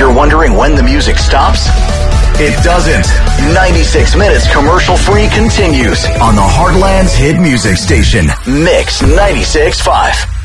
you're wondering when the music stops, it doesn't. 96 minutes commercial-free continues on the Heartland's hit music station, Mix 96.5.